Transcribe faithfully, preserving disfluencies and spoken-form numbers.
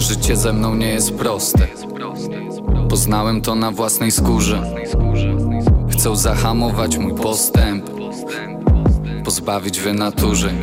Życie ze mną nie jest proste. Poznałem to na własnej skórze. Chcą zahamować mój postęp, pozbawić wynaturzeń.